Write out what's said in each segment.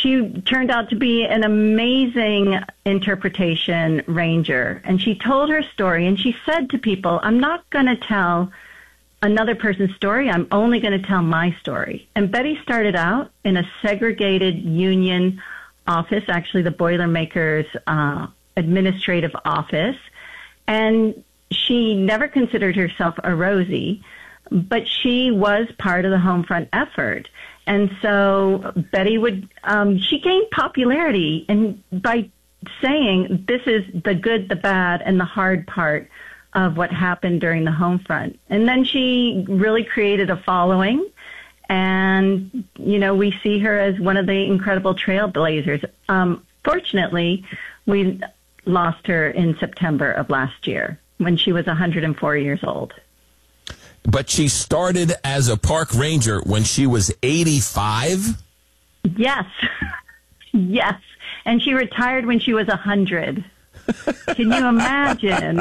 she turned out to be an amazing interpretation ranger. And she told her story, and she said to people, I'm not going to tell another person's story. I'm only going to tell my story. And Betty started out in a segregated union office, actually the Boilermakers administrative office. And she never considered herself a Rosie, but she was part of the Homefront effort. And so Betty she gained popularity and by saying this is the good, the bad, and the hard part of what happened during the Homefront. And then she really created a following. And, we see her as one of the incredible trailblazers. Fortunately, we lost her in September of last year when she was 104 years old. But she started as a park ranger when she was 85? Yes. Yes. And she retired when she was 100. Can you imagine?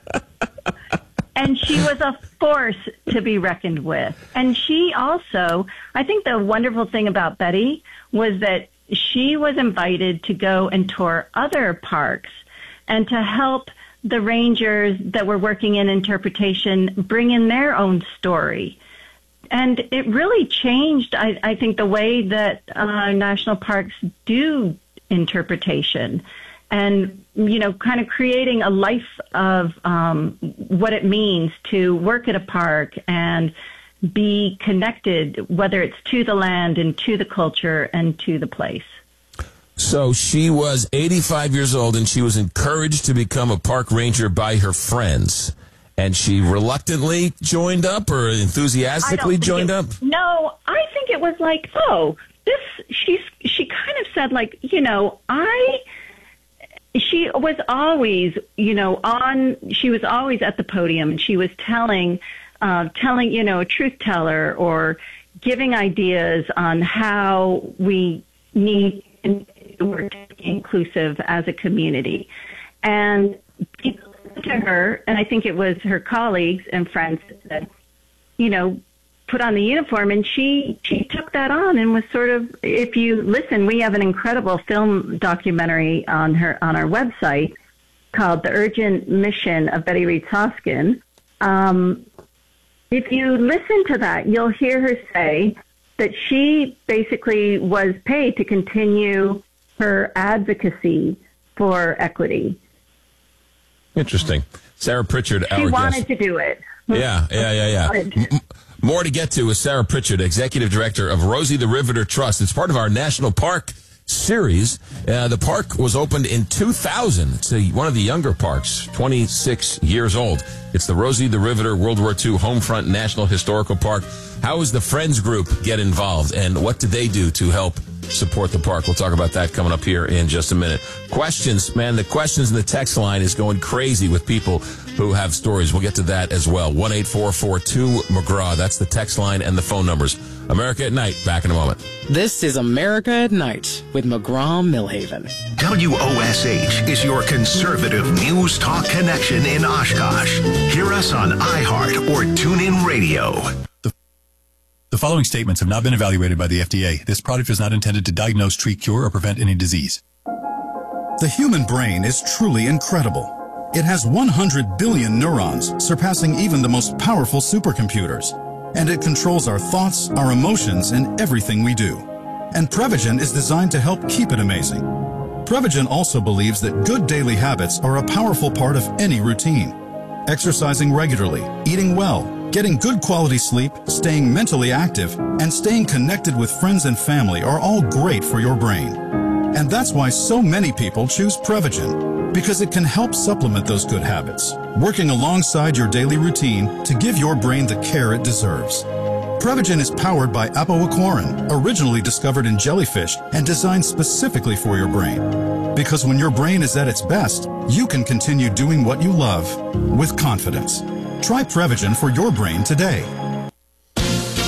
And she was a force to be reckoned with. And she also, I think the wonderful thing about Betty was that she was invited to go and tour other parks and to help the rangers that were working in interpretation bring in their own story. And it really changed, I think, the way that national parks do interpretation and, kind of creating a life of what it means to work at a park and be connected, whether it's to the land and to the culture and to the place. So she was 85 years old, and she was encouraged to become a park ranger by her friends. And she reluctantly joined up or enthusiastically joined up? No, I think it was like, she kind of said, like, she was always, she was always at the podium, and she was telling, a truth teller or giving ideas on how we need to be inclusive as a community. And people listened to her, and I think it was her colleagues and friends that, put on the uniform, and she took that on and was sort of, if you listen, we have an incredible film documentary on our website called The Urgent Mission of Betty Reed Soskin. If you listen to that, you'll hear her say that she basically was paid to continue her advocacy for equity. Interesting. Sarah Pritchard, our guest. She wanted to do it. Yeah. More to get to with Sarah Pritchard, Executive Director of Rosie the Riveter Trust. It's part of our National Park series. The park was opened in 2000. It's one of the younger parks, 26 years old. It's the Rosie the Riveter World War II Homefront National Historical Park. How does the Friends Group get involved, and what do they do to help support the park? We'll talk about that coming up here in just a minute. Questions, man, the questions in the text line is going crazy with people who have stories. We'll get to that as well. 1-844-2-McGraw. That's the text line and the phone numbers. America at Night, back in a moment. This is America at Night with McGraw-Millhaven. WOSH is your conservative news talk connection in Oshkosh. Hear us on iHeart or TuneIn Radio. The following statements have not been evaluated by the FDA. This product is not intended to diagnose, treat, cure, or prevent any disease. The human brain is truly incredible. It has 100 billion neurons, surpassing even the most powerful supercomputers. And it controls our thoughts, our emotions, and everything we do. And Prevagen is designed to help keep it amazing. Prevagen also believes that good daily habits are a powerful part of any routine. Exercising regularly, eating well, getting good quality sleep, staying mentally active, and staying connected with friends and family are all great for your brain. And that's why so many people choose Prevagen, because it can help supplement those good habits, working alongside your daily routine to give your brain the care it deserves. Prevagen is powered by apoaquarin, originally discovered in jellyfish and designed specifically for your brain. Because when your brain is at its best, you can continue doing what you love with confidence. Try Prevagen for your brain today.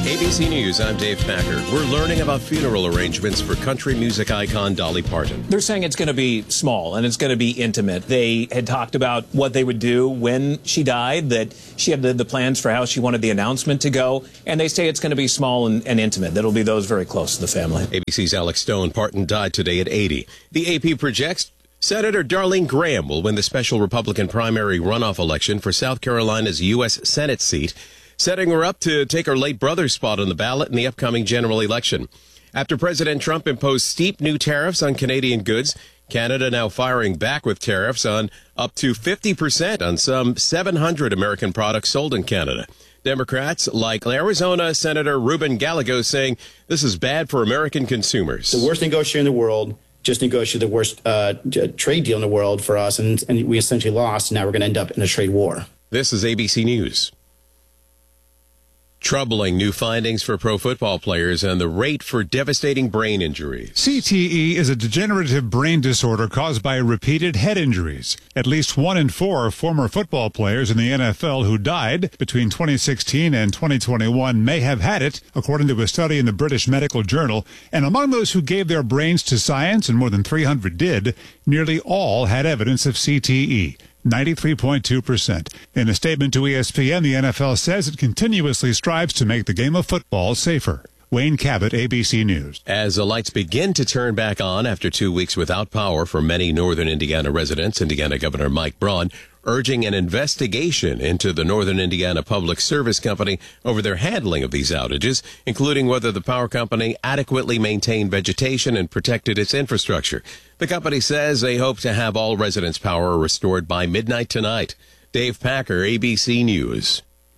ABC News, I'm Dave Packer. We're learning about funeral arrangements for country music icon Dolly Parton. They're saying it's going to be small and it's going to be intimate. They had talked about what they would do when she died, that she had the plans for how she wanted the announcement to go, and they say it's going to be small and intimate. That'll be those very close to the family. ABC's Alex Stone. Parton died today at 80. The AP projects Senator Darlene Graham will win the special Republican primary runoff election for South Carolina's U.S. Senate seat, setting her up to take her late brother's spot on the ballot in the upcoming general election. After President Trump imposed steep new tariffs on Canadian goods, Canada now firing back with tariffs on up to 50% on some 700 American products sold in Canada. Democrats, like Arizona Senator Ruben Gallego, saying this is bad for American consumers. The worst negotiator in the world just negotiated the worst trade deal in the world for us, and we essentially lost, and now we're going to end up in a trade war. This is ABC News. Troubling new findings for pro football players and the rate for devastating brain injuries. CTE is a degenerative brain disorder caused by repeated head injuries. At least 1 in 4 former football players in the NFL who died between 2016 and 2021 may have had it, according to a study in the British Medical Journal. And among those who gave their brains to science, and more than 300 did, nearly all had evidence of CTE. 93.2%. In a statement to ESPN, the NFL says it continuously strives to make the game of football safer. Wayne Cabot, ABC News. As the lights begin to turn back on after 2 weeks without power for many northern Indiana residents, Indiana Governor Mike Braun urging an investigation into the Northern Indiana Public Service Company over their handling of these outages, including whether the power company adequately maintained vegetation and protected its infrastructure. The company says they hope to have all residents' power restored by midnight tonight. Dave Packer, ABC News.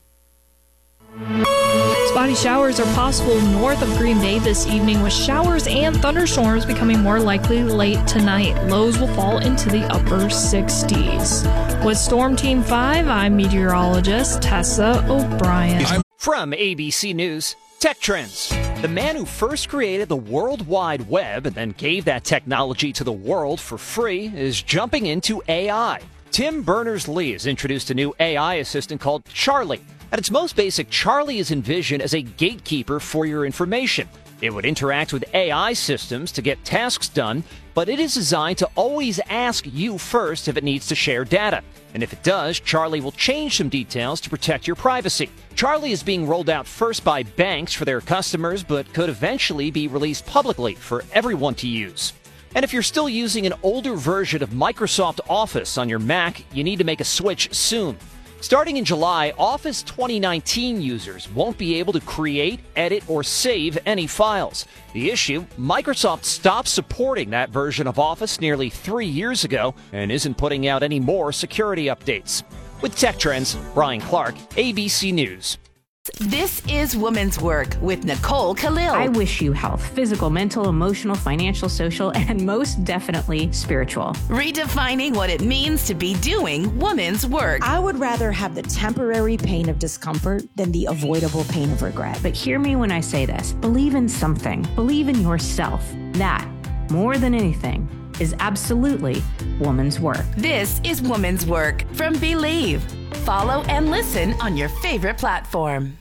Spotty showers are possible north of Green Bay this evening, with showers and thunderstorms becoming more likely late tonight. Lows will fall into the upper 60s. With Storm Team 5, I'm meteorologist Tessa O'Brien. From ABC News, Tech Trends. The man who first created the World Wide Web and then gave that technology to the world for free is jumping into AI. Tim Berners-Lee has introduced a new AI assistant called Charlie. At its most basic, Charlie is envisioned as a gatekeeper for your information. It would interact with AI systems to get tasks done, but it is designed to always ask you first if it needs to share data. And if it does, Charlie will change some details to protect your privacy. Charlie is being rolled out first by banks for their customers, but could eventually be released publicly for everyone to use. And if you're still using an older version of Microsoft Office on your Mac, you need to make a switch soon. Starting in July, Office 2019 users won't be able to create, edit, or save any files. The issue? Microsoft stopped supporting that version of Office nearly 3 years ago and isn't putting out any more security updates. With Tech Trends, Brian Clark, ABC News. This is Women's Work with Nicole Khalil. I wish you health, physical, mental, emotional, financial, social, and most definitely spiritual. Redefining what it means to be doing women's work. I would rather have the temporary pain of discomfort than the avoidable pain of regret. But hear me when I say this. Believe in something. Believe in yourself. That, more than anything, is absolutely woman's work. This is Woman's Work from Believe. Follow and listen on your favorite platform.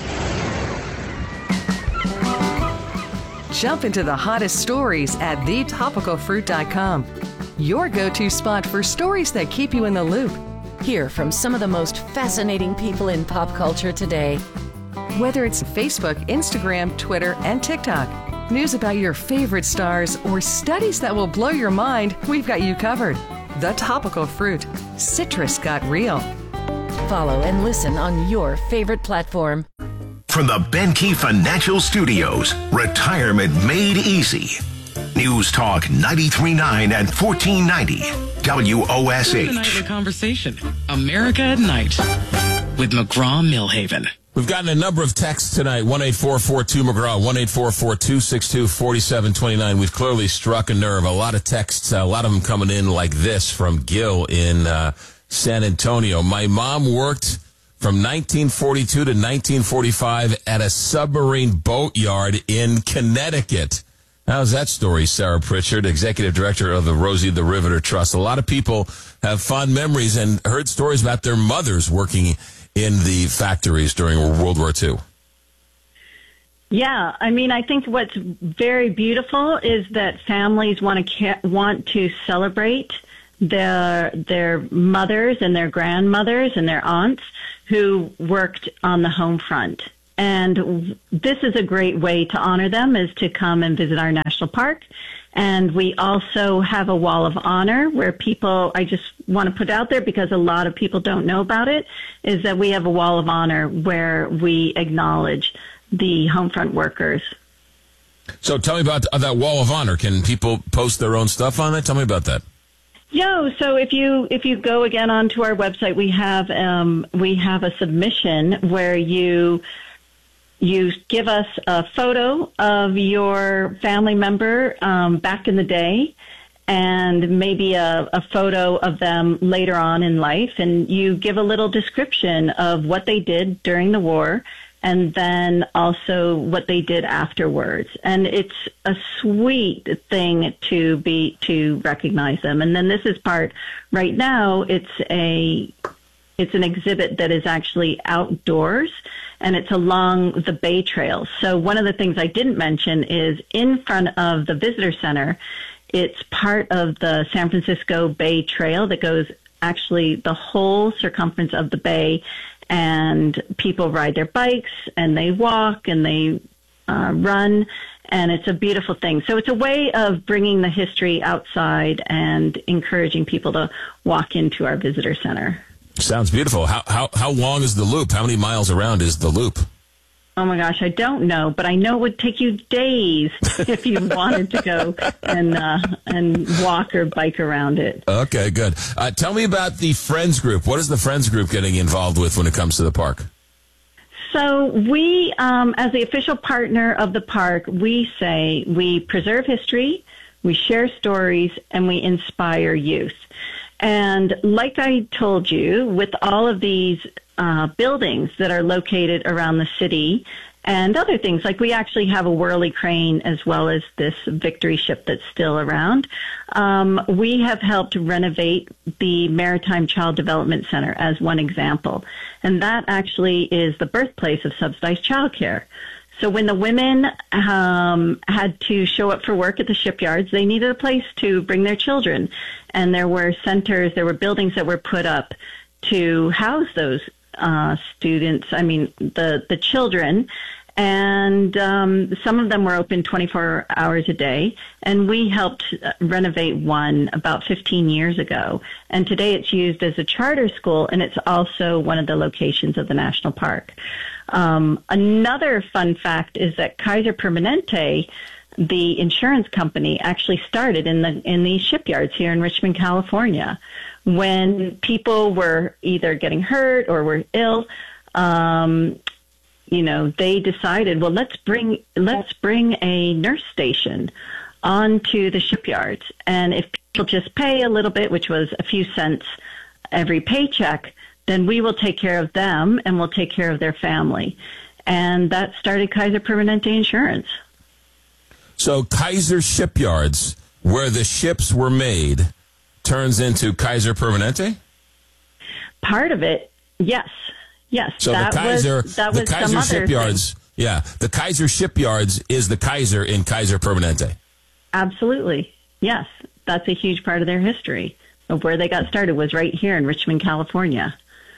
Jump into the hottest stories at thetopicalfruit.com. Your go-to spot for stories that keep you in the loop. Hear from some of the most fascinating people in pop culture today. Whether it's Facebook, Instagram, Twitter, and TikTok, news about your favorite stars, or studies that will blow your mind, we've got you covered. The Topical Fruit. Citrus got real. Follow and listen on your favorite platform. From the Benke Financial Studios, Retirement Made Easy. News Talk 93.9 and 1490 WOSH. The nightly conversation, America at Night, with McGraw-Millhaven. We've gotten a number of texts tonight, 1-844-2-McGraw, 1-844-262-4729. We've clearly struck a nerve. A lot of texts, a lot of them coming in like this from Gil in San Antonio. My mom worked from 1942 to 1945 at a submarine boatyard in Connecticut. How's that story, Sarah Pritchard, Executive Director of the Rosie the Riveter Trust? A lot of people have fond memories and heard stories about their mothers working in the factories during World War II. Yeah, I mean, I think what's very beautiful is that families want to celebrate their mothers and their grandmothers and their aunts who worked on the home front. And this is a great way to honor them, is to come and visit our national park. And we also have a wall of honor where people, I just want to put out there because a lot of people don't know about it, is that we have a wall of honor where we acknowledge the homefront workers. So tell me about that wall of honor. Can people post their own stuff on it? Tell me about that. So if you go again onto our website, we have a submission where you give us a photo of your family member back in the day, and maybe a photo of them later on in life, and you give a little description of what they did during the war, and then also what they did afterwards. And it's a sweet thing to recognize them. And then this is part, right now, it's an exhibit that is actually outdoors, and it's along the Bay Trail. So one of the things I didn't mention is in front of the visitor center, it's part of the San Francisco Bay Trail that goes actually the whole circumference of the bay, and people ride their bikes and they walk and they run, and it's a beautiful thing. So it's a way of bringing the history outside and encouraging people to walk into our visitor center. Sounds beautiful. How long is the loop? How many miles around is the loop? Oh my gosh, I don't know, but I know it would take you days if you wanted to go and walk or bike around it. Okay, good. Tell me about the Friends Group. What is the Friends Group getting involved with when it comes to the park? So we, as the official partner of the park, we say we preserve history, we share stories, and we inspire youth. And like I told you, with all of these buildings that are located around the city and other things, like we actually have a whirly crane as well as this Victory ship that's still around, we have helped renovate the Maritime Child Development Center as one example. And that actually is the birthplace of subsidized childcare. So when the women had to show up for work at the shipyards, they needed a place to bring their children. And there were centers, there were buildings that were put up to house those students, the children. And some of them were open 24 hours a day. And we helped renovate one about 15 years ago. And today it's used as a charter school, and it's also one of the locations of the national park. Another fun fact is that Kaiser Permanente, the insurance company, actually started in these shipyards here in Richmond, California. When people were either getting hurt or were ill, they decided, well, let's bring a nurse station onto the shipyards. And if people just pay a little bit, which was a few cents every paycheck, then we will take care of them and we'll take care of their family. And that started Kaiser Permanente Insurance. So Kaiser Shipyards, where the ships were made, turns into Kaiser Permanente? Part of it, yes. Yes. So the Kaiser Shipyards, yeah, the Kaiser Shipyards is the Kaiser in Kaiser Permanente. Absolutely. Yes. That's a huge part of their history. Of where they got started was right here in Richmond, California.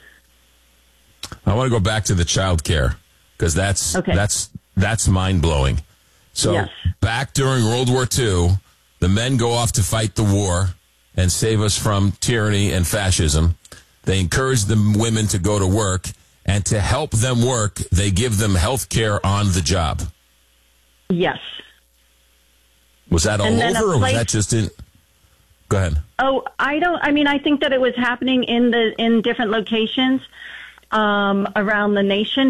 I want to go back to the child care because that's mind-blowing. So yes. Back during World War II, the men go off to fight the war and save us from tyranny and fascism. They encourage the women to go to work, and to help them work, they give them health care on the job. Yes. Was that all over, or was that just in... Go ahead. Oh, I think that it was happening in different locations around the nation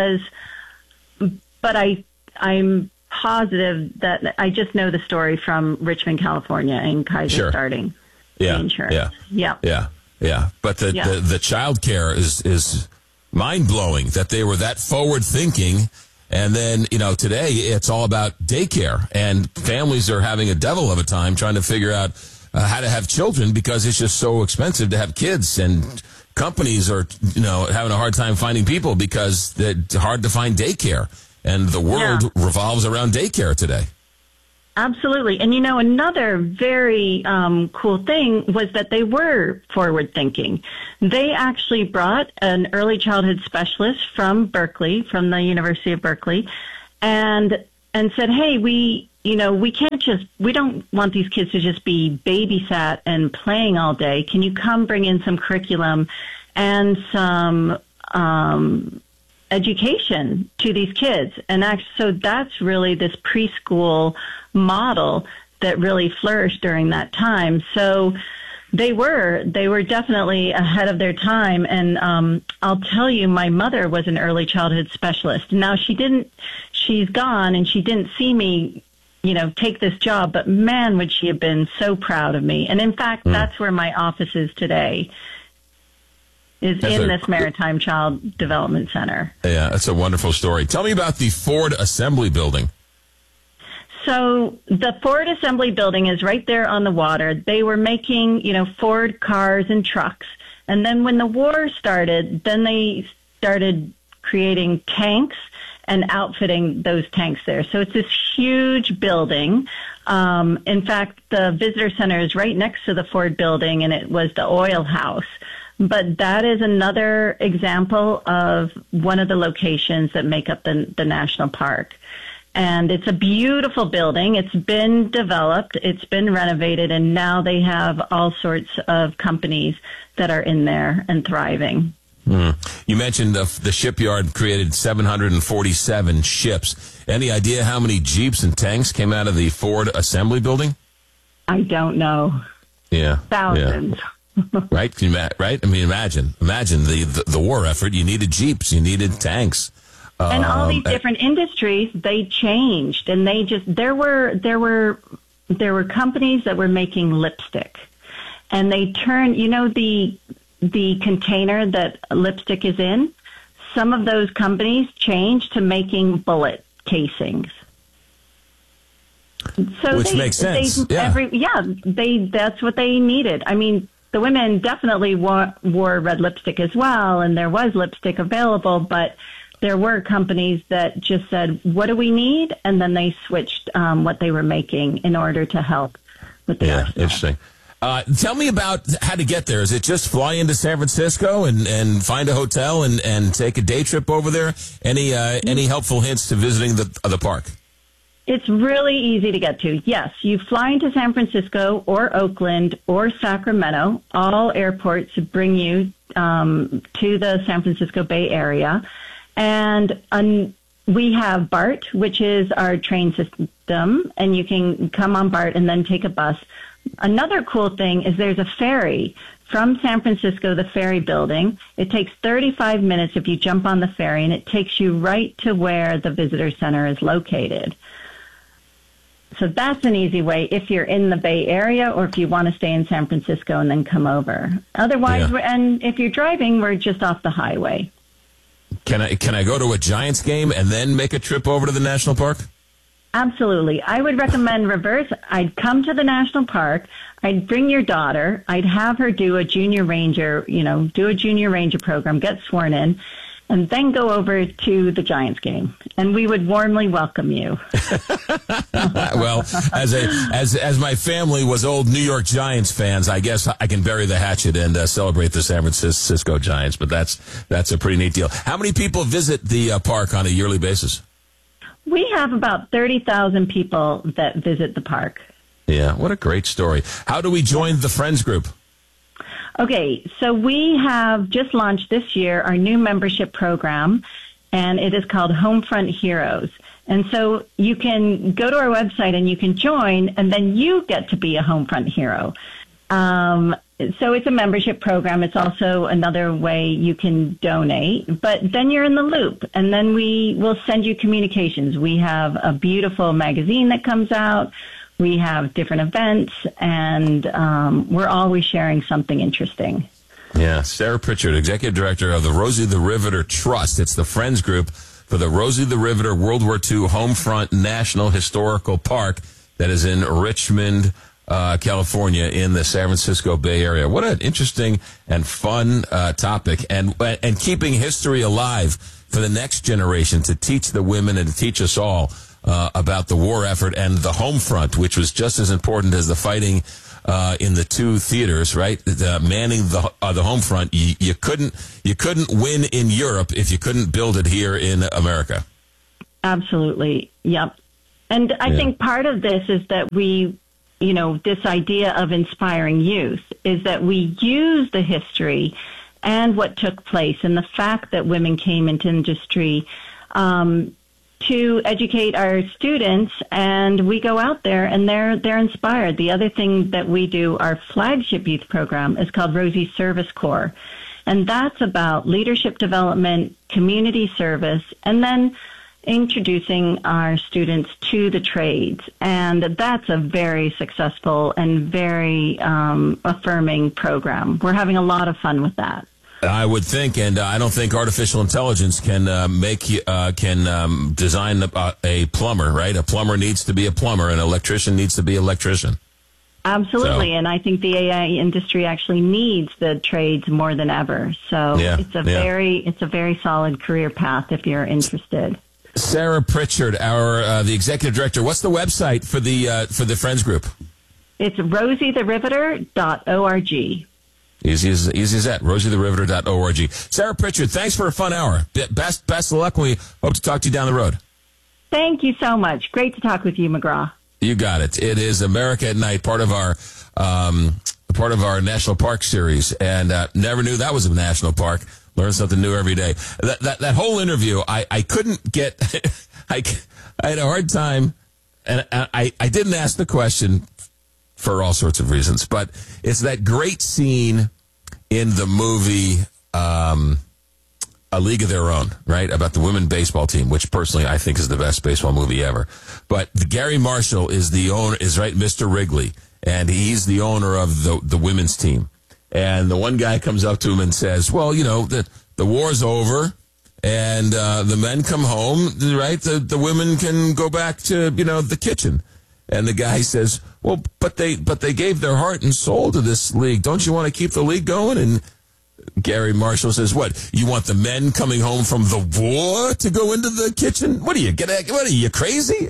but I'm positive that I just know the story from Richmond, California, and Kaiser starting the insurance. Yeah. But the child care is mind-blowing that they were that forward-thinking. And then, today it's all about daycare, and families are having a devil of a time trying to figure out how to have children because it's just so expensive to have kids, and companies are, having a hard time finding people because it's hard to find daycare. and the world revolves around daycare today. Absolutely. And, another very cool thing was that they were forward thinking. They actually brought an early childhood specialist from Berkeley, from the University of Berkeley, and said, hey, we don't want these kids to just be babysat and playing all day. Can you come bring in some curriculum and some education to these kids? And so that's really this preschool model that really flourished during that time. So they were definitely ahead of their time. And I'll tell you, my mother was an early childhood specialist. Now she's gone and she didn't see me, take this job, but man, would she have been so proud of me. And in fact, that's where my office is today, is in this Maritime Child Development Center. Yeah, that's a wonderful story. Tell me about the Ford Assembly Building. So the Ford Assembly Building is right there on the water. They were making, Ford cars and trucks. And then when the war started, then they started creating tanks and outfitting those tanks there. So it's this huge building. In fact, the visitor center is right next to the Ford building, and it was the oil house. But that is another example of one of the locations that make up the national park. And it's a beautiful building. It's been developed, it's been renovated, and now they have all sorts of companies that are in there and thriving. You mentioned the shipyard created 747 ships. Any idea how many Jeeps and tanks came out of the Ford Assembly Building? I don't know. Yeah. Thousands. Yeah. Right? Right? I mean, imagine the war effort. You needed Jeeps. You needed tanks. And all these different industries, they changed, and there were companies that were making lipstick, and they turned, the container that lipstick is in, some of those companies changed to making bullet casings. So which makes sense. That's what they needed. I mean, the women definitely wore red lipstick as well, and there was lipstick available, but there were companies that just said, what do we need? And then they switched what they were making in order to help with the arsenal. Interesting. Tell me about how to get there. Is it just fly into San Francisco and find a hotel and take a day trip over there? Any helpful hints to visiting the park? It's really easy to get to. Yes, you fly into San Francisco or Oakland or Sacramento. All airports bring you to the San Francisco Bay Area. And we have BART, which is our train system, and you can come on BART and then take a bus. Another cool thing is there's a ferry from San Francisco, the ferry building. It takes 35 minutes if you jump on the ferry, and it takes you right to where the visitor center is located. So that's an easy way if you're in the Bay Area or if you want to stay in San Francisco and then come over. Otherwise, and if you're driving, we're just off the highway. Can I go to a Giants game and then make a trip over to the national park? Absolutely. I would recommend reverse. I'd come to the national park. I'd bring your daughter. I'd have her do a junior ranger program, get sworn in, and then go over to the Giants game. And we would warmly welcome you. Well, as my family was old New York Giants fans, I guess I can bury the hatchet and celebrate the San Francisco Giants. But that's a pretty neat deal. How many people visit the park on a yearly basis? We have about 30,000 people that visit the park. Yeah, what a great story. How do we join the Friends group? Okay, so we have just launched this year our new membership program, and it is called Homefront Heroes. And so you can go to our website and you can join, and then you get to be a Homefront hero. So it's a membership program. It's also another way you can donate, but then you're in the loop, and then we will send you communications. We have a beautiful magazine that comes out. We have different events, and we're always sharing something interesting. Yeah, Sarah Pritchard, Executive Director of the Rosie the Riveter Trust. It's the Friends Group for the Rosie the Riveter World War II Homefront National Historical Park that is in Richmond, California, in the San Francisco Bay Area. What an interesting and fun topic, and keeping history alive for the next generation, to teach the women and to teach us all about the war effort and the home front, which was just as important as the fighting in the two theaters, right? Manning the home front. You couldn't win in Europe if you couldn't build it here in America. Absolutely. Yep. And I think part of this is that this idea of inspiring youth is that we use the history and what took place and the fact that women came into industry to educate our students, and we go out there and they're inspired. The other thing that we do, our flagship youth program, is called Rosie Service Corps, and that's about leadership development, community service, and then introducing our students to the trades. And that's a very successful and very affirming program. We're having a lot of fun with that. I would think, and I don't think artificial intelligence can design a plumber, right? A plumber needs to be a plumber, and an electrician needs to be an electrician. Absolutely, and I think the AI industry actually needs the trades more than ever. So it's a very solid career path if you're interested. Sarah Pritchard, the executive director. What's the website for the Friends Group? It's rosietheriveter.org. Easy as that. rosietheriveter.org. Sarah Pritchard, thanks for a fun hour. Best of luck. We hope to talk to you down the road. Thank you so much. Great to talk with you, McGraw. You got it. It is America at Night, part of our National Park series, and never knew that was a national park. Learn something new every day. That whole interview, I couldn't get. I had a hard time, and I didn't ask the question for all sorts of reasons, but it's that great scene in the movie A League of Their Own, right? About the women baseball team, which personally I think is the best baseball movie ever. But Gary Marshall is the owner, Mr. Wrigley, and he's the owner of the women's team. And the one guy comes up to him and says, well, the war's over and the men come home, right? The women can go back to, the kitchen. And the guy says, well, but they gave their heart and soul to this league. Don't you want to keep the league going? And Gary Marshall says, what? You want the men coming home from the war to go into the kitchen? What are you crazy?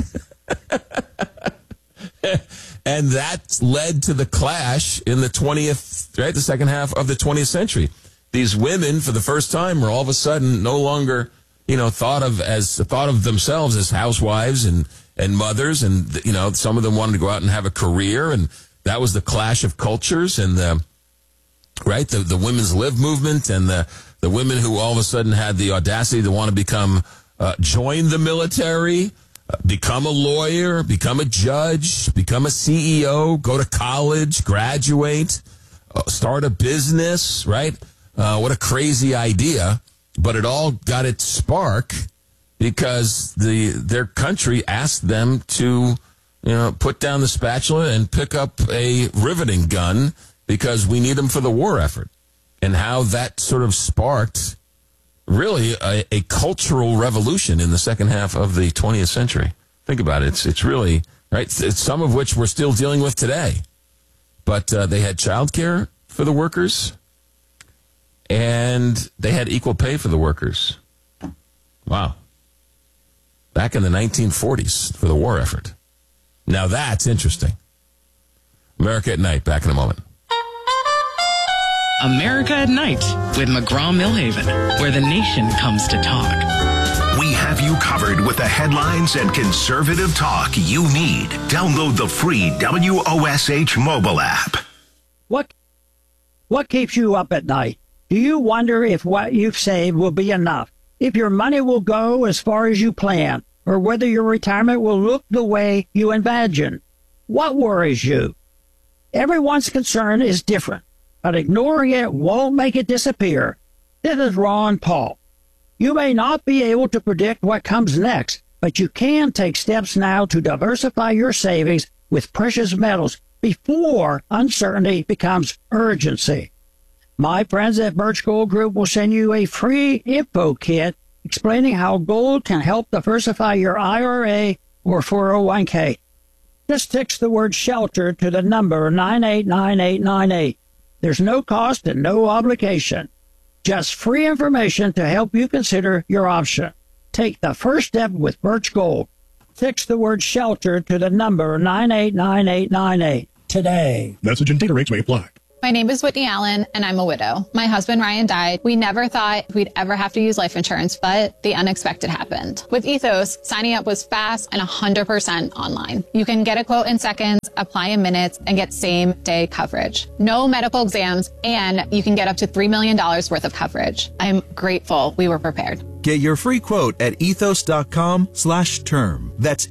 And that led to the clash in the 20th, right? The second half of the 20th century. These women, for the first time, were all of a sudden no longer, thought of themselves as housewives and mothers, and some of them wanted to go out and have a career, and that was the clash of cultures, and the women's live movement, and the women who all of a sudden had the audacity to want to join the military, become a lawyer, become a judge, become a CEO, go to college, graduate, start a business, right? What a crazy idea, but it all got its spark because their country asked them to, put down the spatula and pick up a riveting gun because we need them for the war effort. And how that sort of sparked really a cultural revolution in the second half of the 20th century. Think about it. It's really, right? It's some of which we're still dealing with today. But they had child care for the workers, and they had equal pay for the workers. Wow. Back in the 1940s for the war effort. Now that's interesting. America at Night, back in a moment. America at Night with McGraw-Milhaven, where the nation comes to talk. We have you covered with the headlines and conservative talk you need. Download the free WOSH mobile app. What keeps you up at night? Do you wonder if what you've saved will be enough? If your money will go as far as you plan? Or whether your retirement will look the way you imagine? What worries you? Everyone's concern is different, but ignoring it won't make it disappear. This is Ron Paul. You may not be able to predict what comes next, but you can take steps now to diversify your savings with precious metals before uncertainty becomes urgency. My friends at Birch Gold Group will send you a free info kit explaining how gold can help diversify your IRA or 401k. Just text the word shelter to the number 989898. There's no cost and no obligation. Just free information to help you consider your option. Take the first step with Birch Gold. Text the word shelter to the number 989898 today. Message and data rates may apply. My name is Whitney Allen, and I'm a widow. My husband, Ryan, died. We never thought we'd ever have to use life insurance, but the unexpected happened. With Ethos, signing up was fast and 100% online. You can get a quote in seconds, apply in minutes, and get same-day coverage. No medical exams, and you can get up to $3 million worth of coverage. I'm grateful we were prepared. Get your free quote at ethos.com/term. That's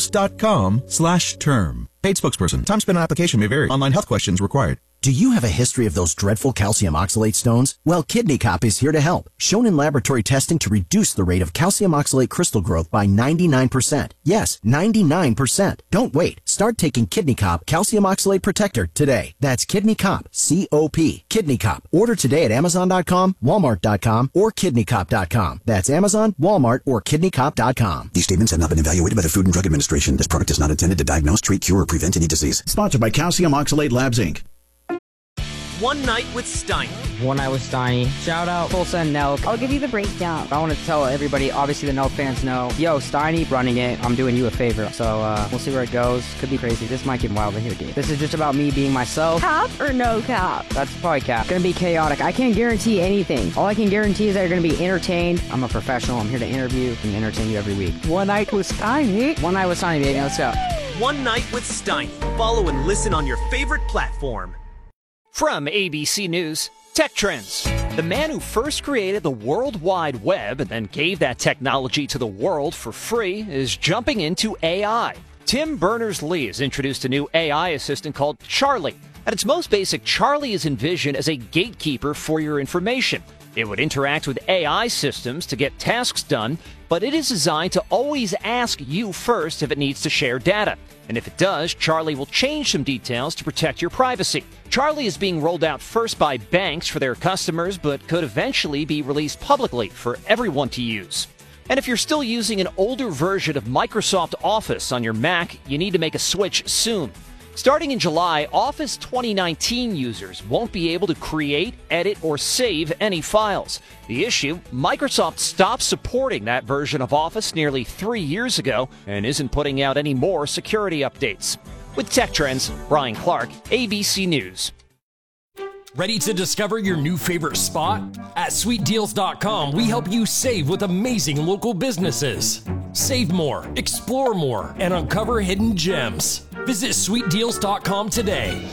ethos.com/term. Paid spokesperson. Time spent on application may vary. Online health questions required. Do you have a history of those dreadful calcium oxalate stones? Well, Kidney Cop is here to help. Shown in laboratory testing to reduce the rate of calcium oxalate crystal growth by 99%. Yes, 99%. Don't wait. Start taking Kidney Cop Calcium Oxalate Protector today. That's Kidney Cop, C-O-P. Kidney Cop. Order today at Amazon.com, Walmart.com, or KidneyCop.com. That's Amazon, Walmart, or KidneyCop.com. These statements have not been evaluated by the Food and Drug Administration. This product is not intended to diagnose, treat, cure, or prevent any disease. Sponsored by Calcium Oxalate Labs, Inc. One Night with Steiny. One Night with Steiny. Shout out Tulsa and Nelk. I'll give you the breakdown. I want to tell everybody, obviously the Nelk fans know, yo, Steiny running it. I'm doing you a favor. So we'll see where it goes. Could be crazy. This might get wild in here, dude. This is just about me being myself. Cap or no cap? That's probably cap. It's going to be chaotic. I can't guarantee anything. All I can guarantee is that you're going to be entertained. I'm a professional. I'm here to interview and entertain you every week. One Night with Steiny. One Night with Steiny, baby. Let's go. One Night with Steiny. Follow and listen on your favorite platform. From ABC News, Tech Trends. The man who first created the World Wide Web and then gave that technology to the world for free is jumping into AI. Tim Berners-Lee has introduced a new AI assistant called Charlie. At its most basic, Charlie is envisioned as a gatekeeper for your information. It would interact with AI systems to get tasks done, but it is designed to always ask you first if it needs to share data. And if it does, Charlie will change some details to protect your privacy. Charlie is being rolled out first by banks for their customers, but could eventually be released publicly for everyone to use. And if you're still using an older version of Microsoft Office on your Mac, you need to make a switch soon. Starting in July, Office 2019 users won't be able to create, edit, or save any files. The issue? Microsoft stopped supporting that version of Office nearly 3 years ago and isn't putting out any more security updates. With Tech Trends, Brian Clark, ABC News. Ready to discover your new favorite spot? At SweetDeals.com, we help you save with amazing local businesses. Save more, explore more, and uncover hidden gems. Visit SweetDeals.com today.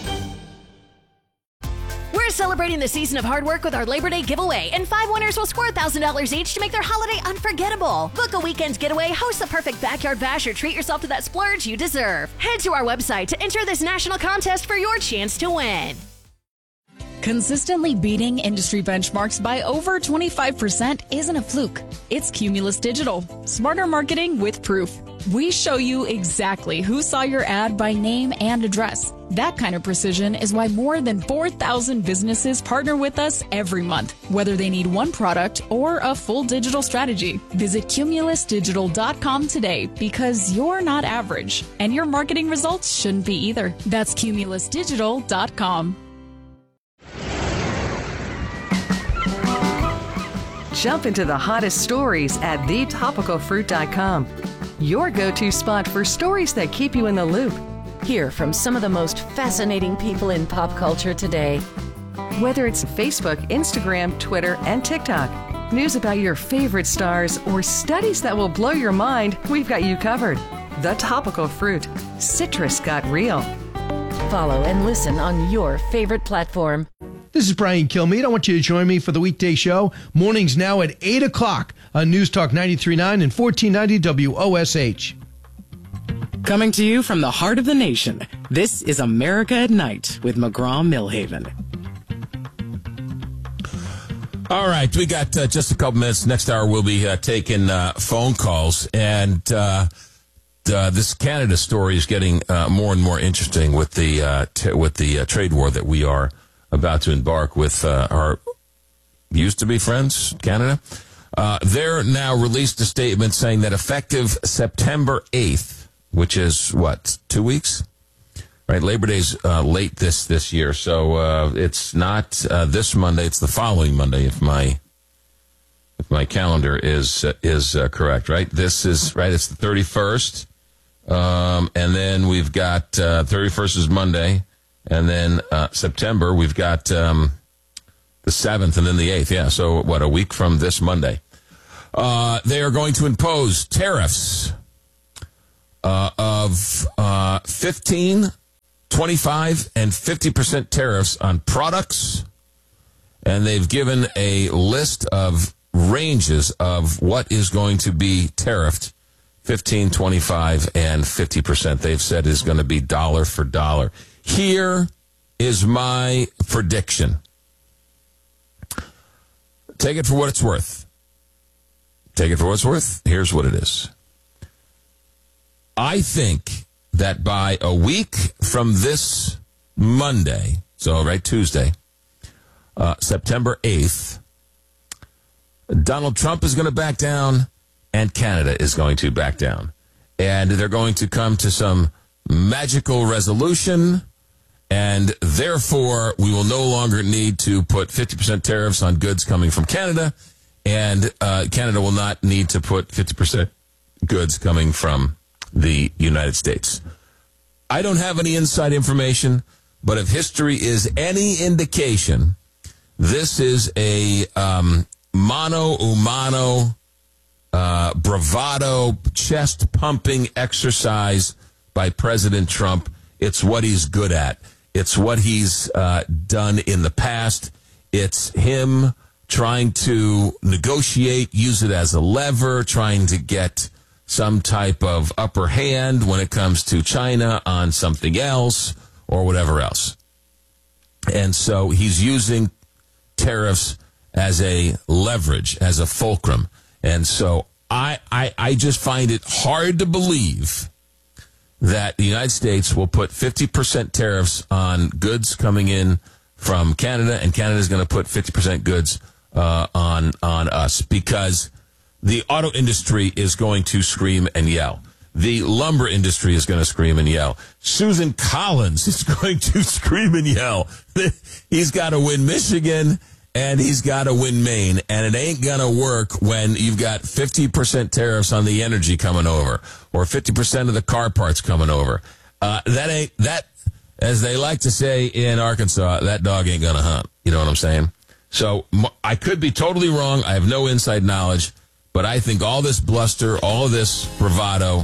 We're celebrating the season of hard work with our Labor Day giveaway, and 5 winners will score $1,000 each to make their holiday unforgettable. Book a weekend getaway, host the perfect backyard bash, or treat yourself to that splurge you deserve. Head to our website to enter this national contest for your chance to win. Consistently beating industry benchmarks by over 25% isn't a fluke. It's Cumulus Digital. Smarter marketing with proof. We show you exactly who saw your ad by name and address. That kind of precision is why more than 4,000 businesses partner with us every month, whether they need one product or a full digital strategy. Visit cumulusdigital.com today because you're not average, and your marketing results shouldn't be either. That's cumulusdigital.com. Jump into the hottest stories at thetopicalfruit.com. Your go-to spot for stories that keep you in the loop. Hear from some of the most fascinating people in pop culture today. Whether it's Facebook, Instagram, Twitter, and TikTok, news about your favorite stars, or studies that will blow your mind, we've got you covered. The Topical Fruit. Citrus got real. Follow and listen on your favorite platform. This is Brian Kilmeade. I want you to join me for the weekday show. Mornings now at 8 o'clock on News Talk 93.9 and 1490 WOSH. Coming to you from the heart of the nation, this is America at Night with McGraw-Millhaven. All right, we got just a couple minutes. Next hour, we'll be taking phone calls. And this Canada story is getting more and more interesting with the trade war that we are about to embark with our used-to-be friends, Canada. They're now released a statement saying that effective September 8th, which is, 2 weeks? Right, Labor Day's late this year, so it's not this Monday, it's the following Monday, if my calendar is correct, right? This is, right, it's the 31st, and then we've got 31st is Monday, and then September, we've got the 7th and then the 8th, yeah, so a week from this Monday. They are going to impose tariffs of 15, 25, and 50% tariffs on products, and they've given a list of ranges of what is going to be tariffed, 15, 25, and 50%. They've said is going to be dollar for dollar. Here is my prediction. Take it for what it's worth. Take it for what it's worth. Here's what it is. I think that by a week from this Monday, so right, Tuesday, September 8th, Donald Trump is going to back down and Canada is going to back down. And they're going to come to some magical resolution, and therefore we will no longer need to put 50% tariffs on goods coming from Canada, and Canada will not need to put 50% goods coming from the United States. I don't have any inside information, but if history is any indication, this is a mano a mano, bravado, chest-pumping exercise by President Trump. It's what he's good at. It's what he's done in the past. It's him trying to negotiate, use it as a lever, trying to get some type of upper hand when it comes to China on something else or whatever else. And so he's using tariffs as a leverage, as a fulcrum. And so I just find it hard to believe that the United States will put 50% tariffs on goods coming in from Canada, and Canada is going to put 50% goods on us, because the auto industry is going to scream and yell. The lumber industry is going to scream and yell. Susan Collins is going to scream and yell. He's got to win Michigan, and he's got to win Maine, and it ain't going to work when you've got 50% tariffs on the energy coming over, or 50% of the car parts coming over. That, as they like to say in Arkansas, that dog ain't going to hunt. You know what I'm saying? So I could be totally wrong. I have no inside knowledge, but I think all this bluster, all of this bravado,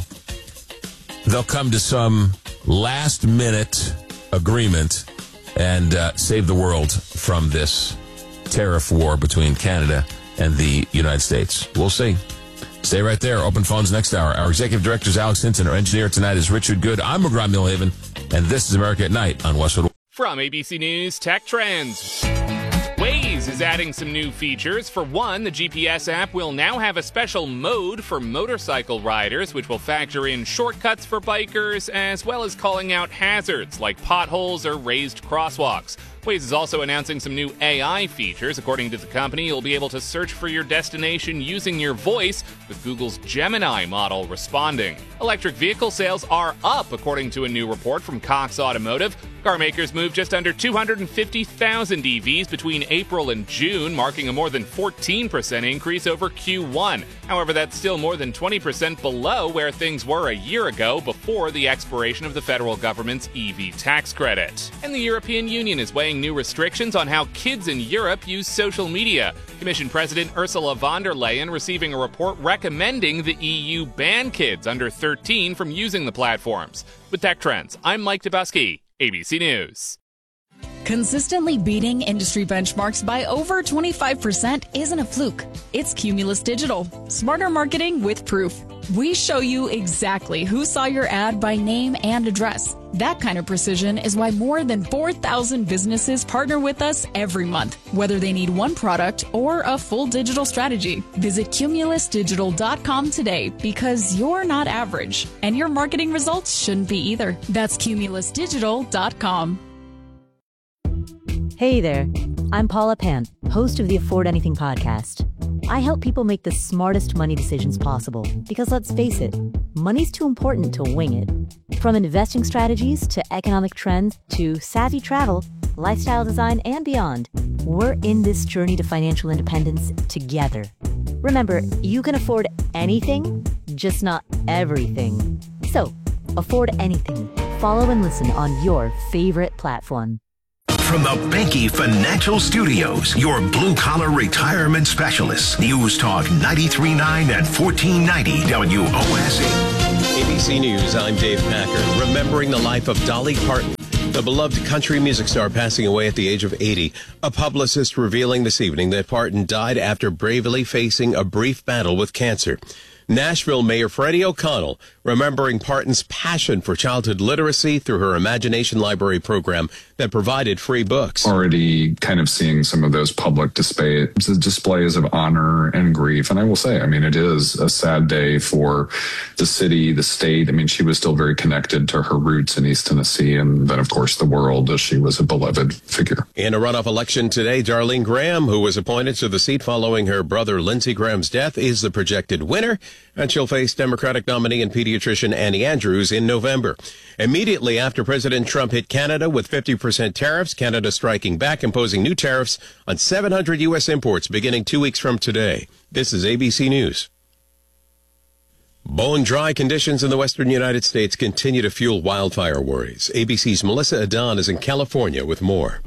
they'll come to some last-minute agreement and save the world from this tariff war between Canada and the United States. We'll see. Stay right there. Open phones next hour. Our executive director is Alex Hinton. Our engineer tonight is Richard Good. I'm McGraw Millhaven, and this is America at Night on Westwood. From ABC News Tech Trends. Waze is adding some new features. For one, the GPS app will now have a special mode for motorcycle riders, which will factor in shortcuts for bikers, as well as calling out hazards like potholes or raised crosswalks. Waze is also announcing some new AI features. According to the company, you'll be able to search for your destination using your voice, with Google's Gemini model responding. Electric vehicle sales are up, according to a new report from Cox Automotive. Car makers moved just under 250,000 EVs between April and June, marking a more than 14% increase over Q1. However, that's still more than 20% below where things were a year ago, before the expiration of the federal government's EV tax credit. And the European Union is weighing new restrictions on how kids in Europe use social media. Commission President Ursula von der Leyen receiving a report recommending the EU ban kids under 13 from using the platforms. With Tech Trends, I'm Mike Dubowski, ABC News. Consistently beating industry benchmarks by over 25% isn't a fluke. It's Cumulus Digital. Smarter marketing with proof. We show you exactly who saw your ad by name and address. That kind of precision is why more than 4,000 businesses partner with us every month, whether they need one product or a full digital strategy. Visit cumulusdigital.com today, because you're not average, and your marketing results shouldn't be either. That's cumulusdigital.com. Hey there, I'm Paula Pant, host of the Afford Anything podcast. I help people make the smartest money decisions possible because let's face it, money's too important to wing it. From investing strategies to economic trends to savvy travel, lifestyle design, and beyond, we're in this journey to financial independence together. Remember, you can afford anything, just not everything. So, afford anything. Follow and listen on your favorite platform. From the Banky Financial Studios, your blue-collar retirement specialists. News Talk 93.9 and 1490 WOSA. ABC News, I'm Dave Packer. Remembering the life of Dolly Parton, the beloved country music star passing away at the age of 80. A publicist revealing this evening that Parton died after bravely facing a brief battle with cancer. Nashville Mayor Freddie O'Connell remembering Parton's passion for childhood literacy through her Imagination Library program that provided free books. Already kind of seeing some of those public displays of honor and grief. And I will say, I mean, it is a sad day for the city, the state. I mean, she was still very connected to her roots in East Tennessee and then, of course, the world, as she was a beloved figure. In a runoff election today, Darlene Graham, who was appointed to the seat following her brother Lindsey Graham's death, is the projected winner, and she'll face Democratic nominee and pediatrician Annie Andrews in November. Immediately after President Trump hit Canada with 50% tariffs, Canada striking back, imposing new tariffs on 700 U.S. imports beginning 2 weeks from today. This is ABC News. Bone-dry conditions in the western United States continue to fuel wildfire worries. ABC's Melissa Adon is in California with more.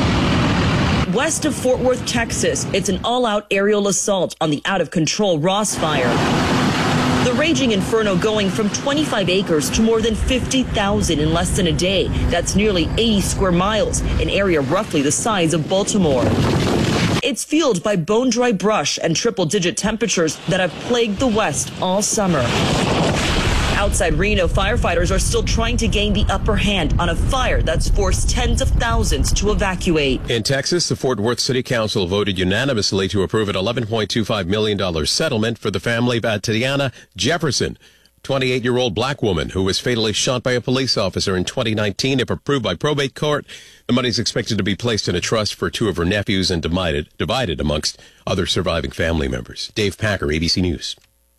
West of Fort Worth, Texas, it's an all-out aerial assault on the out-of-control Ross Fire. The raging inferno going from 25 acres to more than 50,000 in less than a day. That's nearly 80 square miles, an area roughly the size of Baltimore. It's fueled by bone-dry brush and triple-digit temperatures that have plagued the West all summer. Outside Reno, firefighters are still trying to gain the upper hand on a fire that's forced tens of thousands to evacuate. In Texas, the Fort Worth City Council voted unanimously to approve an $11.25 million settlement for the family of Tatiana Jefferson, 28-year-old black woman who was fatally shot by a police officer in 2019. If approved by probate court, the money is expected to be placed in a trust for two of her nephews and divided amongst other surviving family members. Dave Packer, ABC News.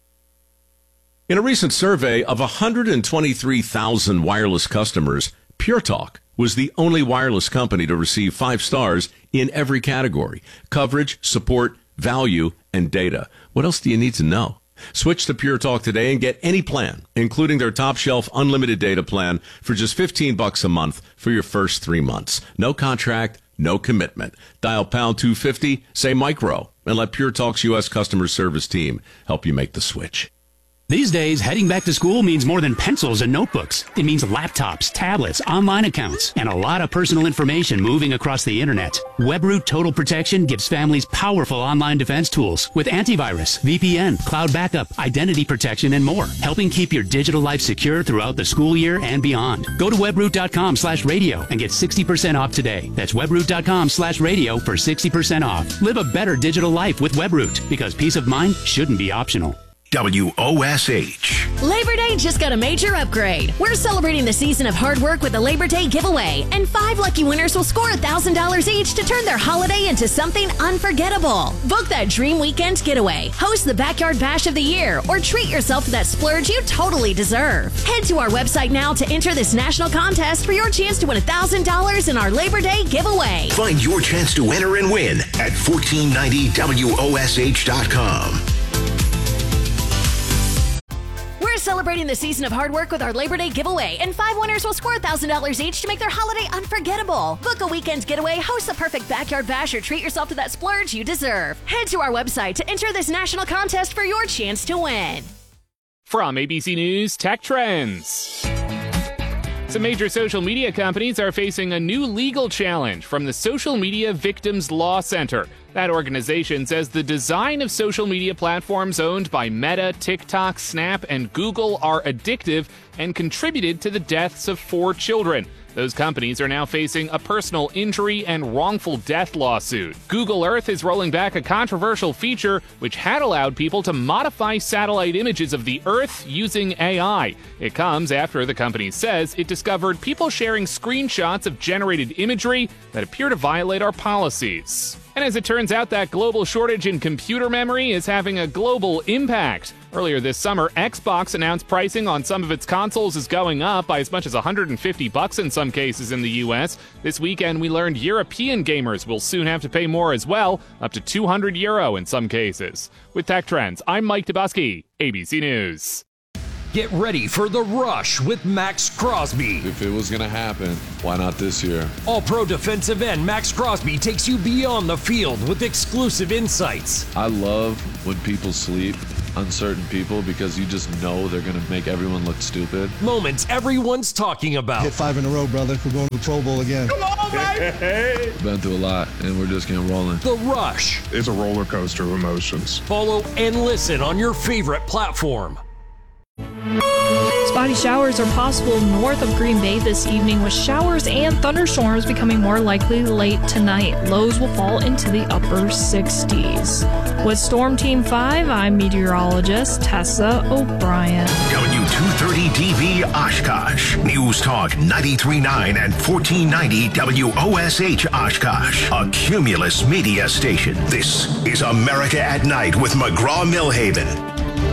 In a recent survey of 123,000 wireless customers, Pure Talk was the only wireless company to receive 5 stars in every category: coverage, support, value, and data. What else do you need to know? Switch to Pure Talk today and get any plan, including their top shelf unlimited data plan, for just $15 a month for your first 3 months. No contract, no commitment. Dial pound 250, say micro, and let Pure Talk's U.S. customer service team help you make the switch. These days, heading back to school means more than pencils and notebooks. It means laptops, tablets, online accounts, and a lot of personal information moving across the internet. WebRoot Total Protection gives families powerful online defense tools with antivirus, VPN, cloud backup, identity protection, and more, helping keep your digital life secure throughout the school year and beyond. Go to webroot.com/radio and get 60% off today. That's webroot.com/radio for 60% off. Live a better digital life with WebRoot, because peace of mind shouldn't be optional. WOSH. Labor Day just got a major upgrade. We're celebrating the season of hard work with a Labor Day giveaway, and 5 lucky winners will score $1,000 each to turn their holiday into something unforgettable. Book that dream weekend getaway, host the Backyard Bash of the Year, or treat yourself to that splurge you totally deserve. Head to our website now to enter this national contest for your chance to win $1,000 in our Labor Day giveaway. Find your chance to enter and win at 1490WOSH.com. We're celebrating the season of hard work with our Labor Day giveaway, and 5 winners will score $1,000 each to make their holiday unforgettable. Book a weekend getaway, host the perfect backyard bash, or treat yourself to that splurge you deserve. Head to our website to enter this national contest for your chance to win. From ABC News Tech Trends. Some major social media companies are facing a new legal challenge from the Social Media Victims Law Center. That organization says the design of social media platforms owned by Meta, TikTok, Snap, and Google are addictive and contributed to the deaths of 4 children. Those companies are now facing a personal injury and wrongful death lawsuit. Google Earth is rolling back a controversial feature which had allowed people to modify satellite images of the Earth using AI. It comes after the company says it discovered people sharing screenshots of generated imagery that appear to violate our policies. And as it turns out, that global shortage in computer memory is having a global impact. Earlier this summer, Xbox announced pricing on some of its consoles is going up by as much as $150 in some cases in the US. This weekend, we learned European gamers will soon have to pay more as well, up to €200 in some cases. With Tech Trends, I'm Mike Dubusky, ABC News. Get ready for The Rush with Max Crosby. If it was going to happen, why not this year? All-pro defensive end Max Crosby takes you beyond the field with exclusive insights. I love when people sleep on certain people because you just know they're going to make everyone look stupid. Moments everyone's talking about. Hit 5 in a row, brother. We're going to the Pro Bowl again. Come on, baby! Been through a lot, and we're just getting rolling. The Rush. It's a roller coaster of emotions. Follow and listen on your favorite platform. Spotty showers are possible north of Green Bay this evening, with showers and thunderstorms becoming more likely late tonight. Lows will fall into the upper 60s. With Storm Team 5, I'm meteorologist Tessa O'Brien. W230DV Oshkosh. News Talk 93.9 and 1490 WOSH Oshkosh. A Cumulus media station. This is America at Night with McGraw-Milhaven.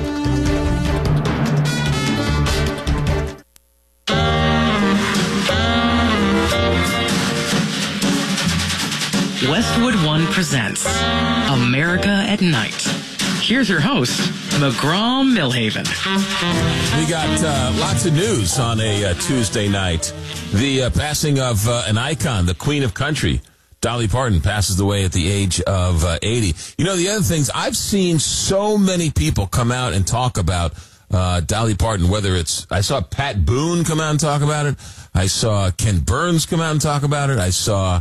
Westwood One presents America at Night. Here's your host, McGraw-Milhaven. We got lots of news on a Tuesday night. The passing of an icon, the Queen of Country, Dolly Parton, passes away at the age of 80. You know, the other things, I've seen so many people come out and talk about Dolly Parton, whether it's, I saw Pat Boone come out and talk about it. I saw Ken Burns come out and talk about it. I saw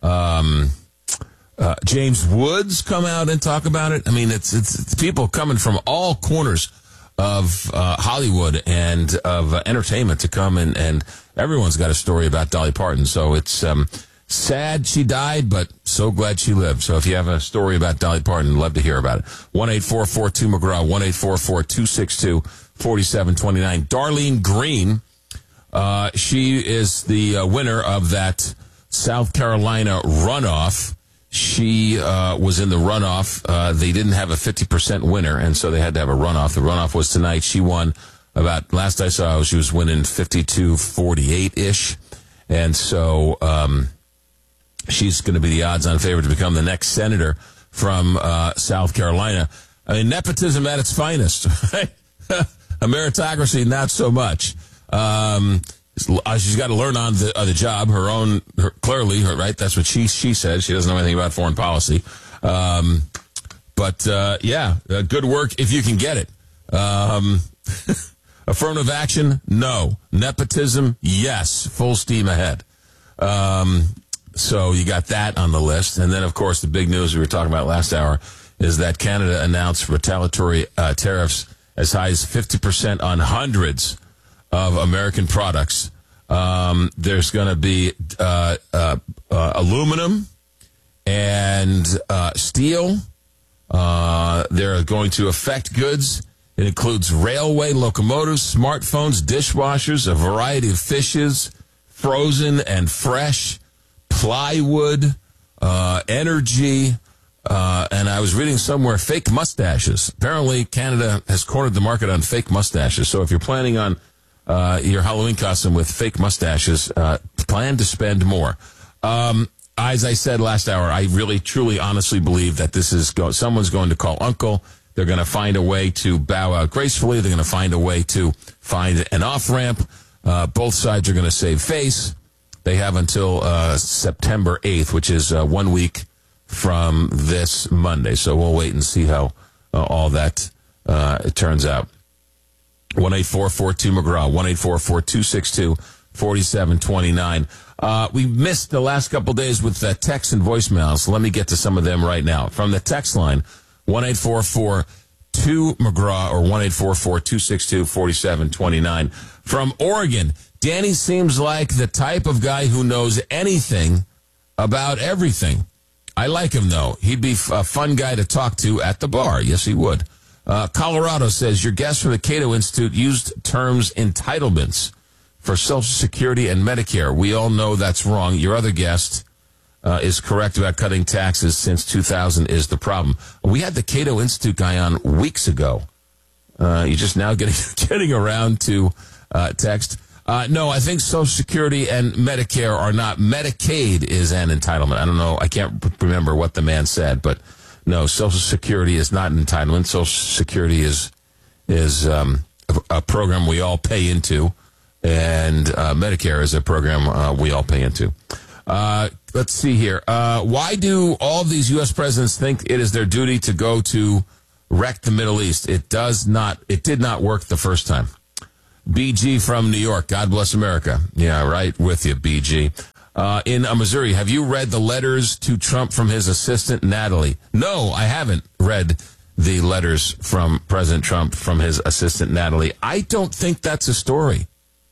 James Woods come out and talk about it. I mean, it's people coming from all corners of Hollywood and of entertainment to come, and everyone's got a story about Dolly Parton. So it's sad she died, but so glad she lived. So if you have a story about Dolly Parton, love to hear about it. 1-844-2-McGraw, 1-844-262-4729. Darlene Green, she is the winner of that South Carolina runoff. She was in the runoff. They didn't have a 50% winner, and so they had to have a runoff. The runoff was tonight. She won about, last I saw, she was winning 52-48-ish. And so she's going to be the odds-on favorite to become the next senator from South Carolina. I mean, nepotism at its finest. A meritocracy, not so much. She's got to learn on the job, clearly, right? That's what she said. She doesn't know anything about foreign policy. But good work if you can get it. Affirmative action, no. Nepotism, yes. Full steam ahead. So you got that on the list. And then, of course, the big news we were talking about last hour is that Canada announced retaliatory tariffs as high as 50% on hundreds of American products. There's going to be aluminum and steel. They're going to affect goods. It includes railway, locomotives, smartphones, dishwashers, a variety of fishes, frozen and fresh, plywood, energy, and I was reading somewhere fake mustaches. Apparently, Canada has cornered the market on fake mustaches. So if you're planning on your Halloween costume with fake mustaches, plan to spend more. As I said last hour, I really, truly, honestly believe that this is someone's going to call uncle. They're going to find a way to bow out gracefully. They're going to find a way to find an off-ramp. Both sides are going to save face. They have until September 8th, which is 1 week from this Monday. So we'll wait and see how all that it turns out. 1-844-2-McGraw, 1-844-262-4729. We missed the last couple days with texts and voicemails. So let me get to some of them right now. From the text line, 1-844-2-McGraw or 1-844-262-4729. From Oregon, Danny seems like the type of guy who knows anything about everything. I like him, though. He'd be a fun guy to talk to at the bar. Yes, he would. Colorado says, your guest from the Cato Institute used terms entitlements for Social Security and Medicare. We all know that's wrong. Your other guest is correct about cutting taxes since 2000 is the problem. We had the Cato Institute guy on weeks ago. You're just now getting around to text. No, I think Social Security and Medicare are not. Medicaid is an entitlement. I don't know. I can't remember what the man said, but no, Social Security is not an entitlement. Social Security is a program we all pay into, and Medicare is a program we all pay into. Let's see here. Why do all these U.S. presidents think it is their duty to go to wreck the Middle East? It did not work the first time. BG from New York. God bless America. Yeah, right with you, BG. In Missouri, have you read the letters to Trump from his assistant, Natalie? No, I haven't read the letters from President Trump from his assistant, Natalie. I don't think that's a story.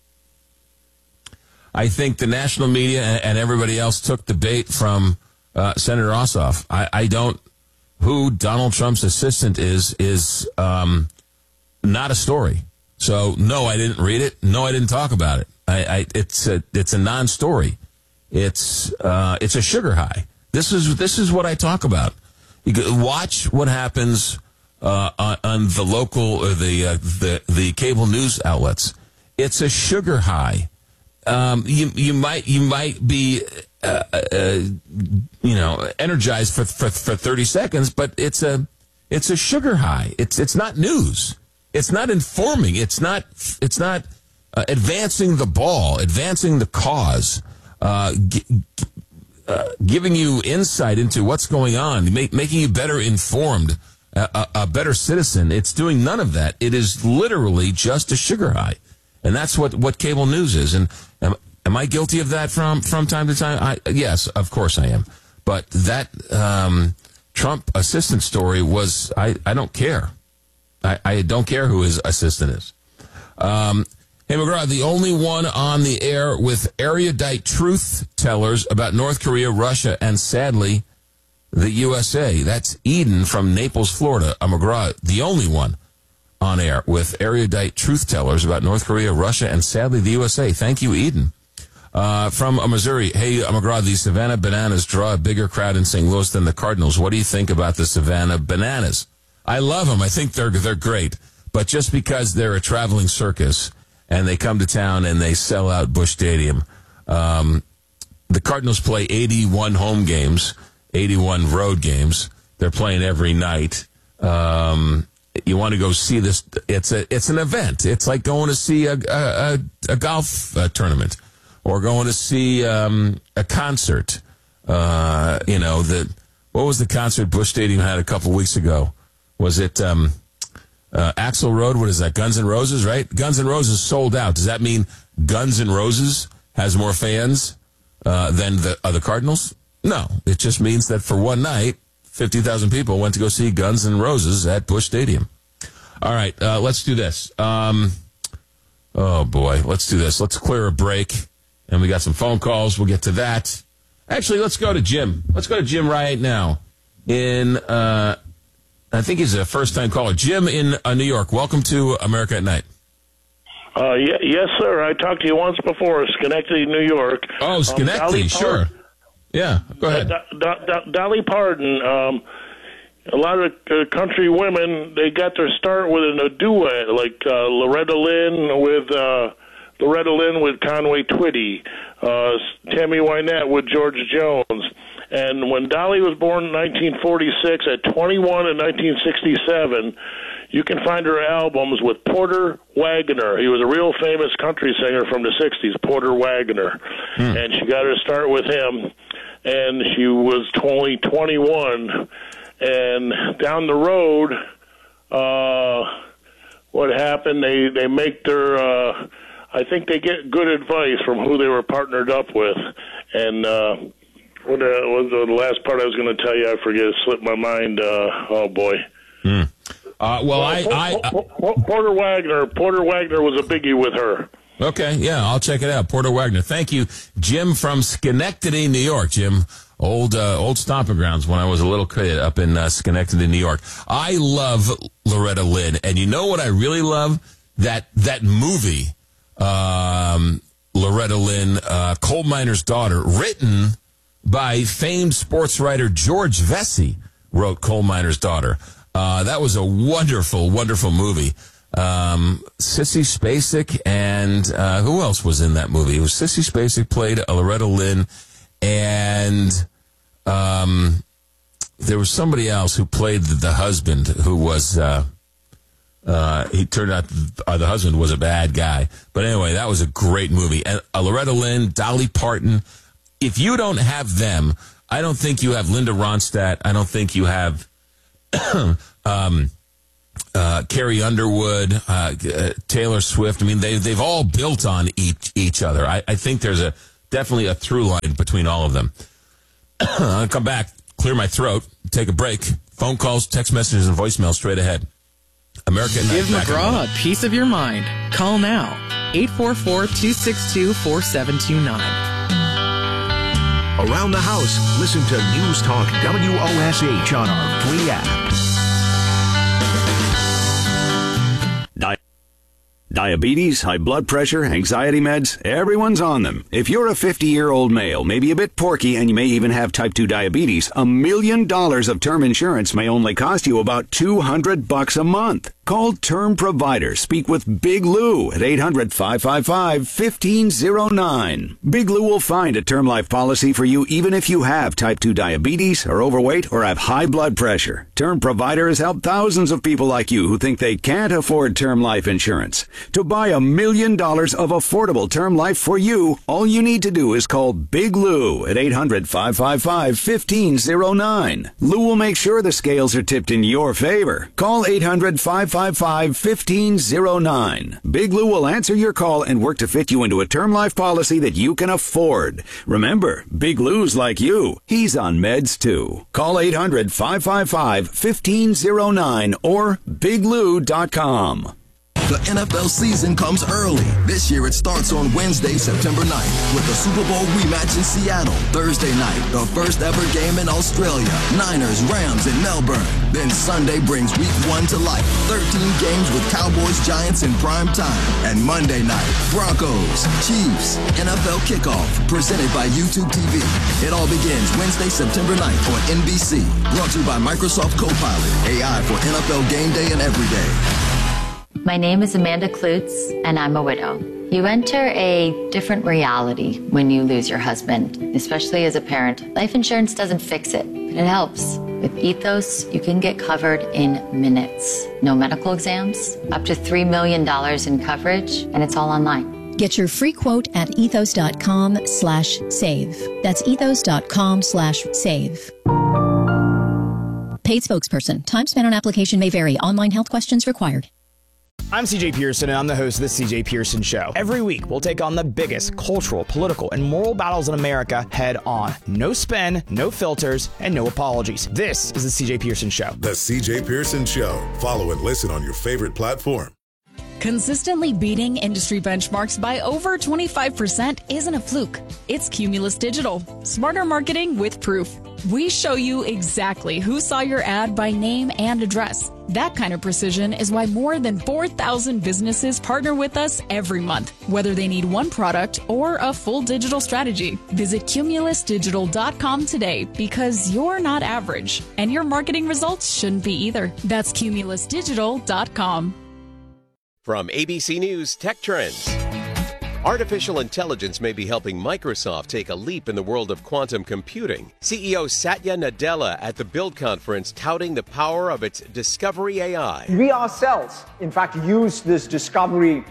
I think the national media and everybody else took the bait from Senator Ossoff. I don't. Who Donald Trump's assistant is not a story. So no, I didn't read it. No, I didn't talk about it. It's a non-story. It's a sugar high. This is what I talk about. You watch what happens on the local or the cable news outlets. It's a sugar high. You might be energized for 30 seconds, but it's a sugar high. It's not news. It's not informing. It's not advancing the ball, advancing the cause, giving you insight into what's going on, making you better informed, a better citizen. It's doing none of that. It is literally just a sugar high. And that's what cable news is. And am I guilty of that from time to time? Yes, of course I am. But that Trump assistant story was, I don't care. I don't care who his assistant is. Hey, McGraw, the only one on the air with erudite truth tellers about North Korea, Russia, and sadly, the USA. That's Eden from Naples, Florida. McGraw, the only one on air with erudite truth tellers about North Korea, Russia, and sadly, the USA. Thank you, Eden. From Missouri, hey, McGraw, the Savannah Bananas draw a bigger crowd in St. Louis than the Cardinals. What do you think about the Savannah Bananas? I love them. I think they're great. But just because they're a traveling circus and they come to town and they sell out Busch Stadium, the Cardinals play 81 home games, 81 road games. They're playing every night. You want to go see this? It's an event. It's like going to see a golf tournament or going to see a concert. What was the concert Busch Stadium had a couple weeks ago? Was it Axl Road? What is that? Guns N' Roses, right? Guns N' Roses sold out. Does that mean Guns N' Roses has more fans than the other Cardinals? No. It just means that for one night, 50,000 people went to go see Guns N' Roses at Busch Stadium. All right, let's do this. Oh, boy, let's do this. Let's clear a break, and we got some phone calls. We'll get to that. Actually, let's go to Jim. Let's go to Jim right now I think he's a first-time caller. Jim in New York. Welcome to America at Night. Yes, sir. I talked to you once before, Schenectady, New York. Oh, Schenectady, sure. Yeah, go ahead. Dolly Parton. A lot of country women, they got their start with a duet, like Loretta Lynn with Conway Twitty, Tammy Wynette with George Jones. And when Dolly was born in 1946, at 21 in 1967, you can find her albums with Porter Wagoner. He was a real famous country singer from the 60s, Porter Wagoner. And she got her start with him, and she was only 21. And down the road, what happened, they make their, I think they get good advice from who they were partnered up with. And what was the last part I was going to tell you? I forget. It slipped my mind. Oh, boy. Porter Wagoner was a biggie with her. Okay, yeah, I'll check it out. Porter Wagner. Thank you, Jim from Schenectady, New York. Jim, old stomping grounds when I was a little kid up in Schenectady, New York. I love Loretta Lynn, and you know what I really love? That movie, Loretta Lynn, Coal Miner's Daughter, written by famed sports writer George Vesey, wrote Coal Miner's Daughter. That was a wonderful, wonderful movie. Sissy Spacek and who else was in that movie? It was Sissy Spacek played Loretta Lynn, and there was somebody else who played the husband who was he turned out the husband was a bad guy. But anyway, that was a great movie. And Loretta Lynn, Dolly Parton. If you don't have them, I don't think you have Linda Ronstadt. I don't think you have Carrie Underwood, Taylor Swift. I mean, they've all built on each other. I think there's definitely a through line between all of them. I'll come back, clear my throat, take a break. Phone calls, text messages, and voicemail straight ahead. America. Give McGraw a piece of your mind. Call now. 844-262-4729. Around the house, listen to News Talk WOSH on our free app. Diabetes, high blood pressure, anxiety meds, everyone's on them. If you're a 50-year-old male, maybe a bit porky, and you may even have type 2 diabetes, $1 million of term insurance may only cost you about $200 a month. Call Term Provider. Speak with Big Lou at 800-555-1509. Big Lou will find a term life policy for you even if you have type 2 diabetes, are overweight, or have high blood pressure. Term Provider has helped thousands of people like you who think they can't afford term life insurance. To buy $1 million of affordable term life for you, all you need to do is call Big Lou at 800-555-1509. Lou will make sure the scales are tipped in your favor. Call 800-555-1509. Big Lou will answer your call and work to fit you into a term life policy that you can afford. Remember, Big Lou's like you. He's on meds too. Call 800-555-1509 or biglou.com. The NFL season comes early. This year it starts on Wednesday, September 9th with the Super Bowl rematch in Seattle. Thursday night, the first ever game in Australia. Niners, Rams in Melbourne. Then Sunday brings week 1 to life. 13 games with Cowboys, Giants in prime time. And Monday night, Broncos, Chiefs, NFL kickoff presented by YouTube TV. It all begins Wednesday, September 9th on NBC. Brought to you by Microsoft Copilot. AI for NFL game day and every day. My name is Amanda Klutz, and I'm a widow. You enter a different reality when you lose your husband, especially as a parent. Life insurance doesn't fix it, but it helps. With Ethos, you can get covered in minutes. No medical exams, up to $3 million in coverage, and it's all online. Get your free quote at ethos.com/save. That's ethos.com/save. Paid spokesperson. Time spent on application may vary. Online health questions required. I'm CJ Pearson, and I'm the host of The CJ Pearson Show. Every week, we'll take on the biggest cultural, political, and moral battles in America head on. No spin, no filters, and no apologies. This is The CJ Pearson Show. The CJ Pearson Show. Follow and listen on your favorite platform. Consistently beating industry benchmarks by over 25% isn't a fluke. It's Cumulus Digital. Smarter marketing with proof. We show you exactly who saw your ad by name and address. That kind of precision is why more than 4,000 businesses partner with us every month, whether they need one product or a full digital strategy. Visit cumulusdigital.com today because you're not average, and your marketing results shouldn't be either. That's cumulusdigital.com. From ABC News Tech Trends. Artificial intelligence may be helping Microsoft take a leap in the world of quantum computing. CEO Satya Nadella at the Build conference touting the power of its Discovery AI. We ourselves, in fact, use this Discovery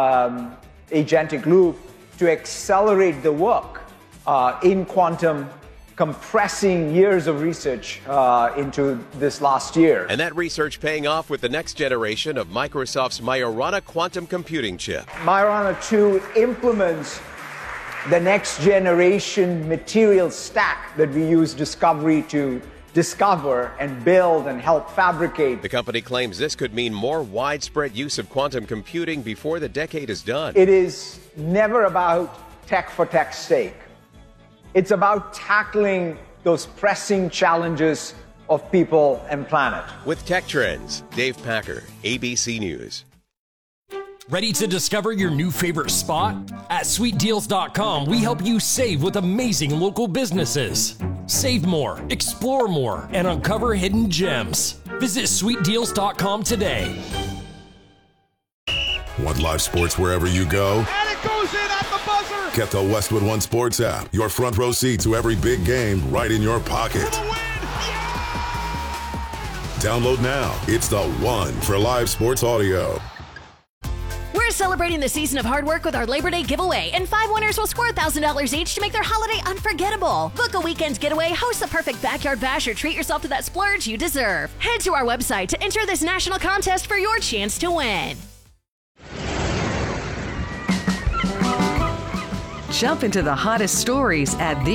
agentic loop to accelerate the work in quantum, compressing years of research into this last year. And that research paying off with the next generation of Microsoft's Majorana quantum computing chip. Majorana 2 implements the next generation material stack that we use Discovery to discover and build and help fabricate. The company claims this could mean more widespread use of quantum computing before the decade is done. It is never about tech for tech's sake. It's about tackling those pressing challenges of people and planet. With Tech Trends, Dave Packer, ABC News. Ready to discover your new favorite spot? At SweetDeals.com, we help you save with amazing local businesses. Save more, explore more, and uncover hidden gems. Visit SweetDeals.com today. Want live sports wherever you go? And it goes in at the buzzer! Get the Westwood One Sports app. Your front row seat to every big game right in your pocket. Download now. It's the one for live sports audio. We're celebrating the season of hard work with our Labor Day giveaway, and 5 winners will score $1,000 each to make their holiday unforgettable. Book a weekend getaway, host the perfect backyard bash, or treat yourself to that splurge you deserve. Head to our website to enter this national contest for your chance to win. Jump into the hottest stories at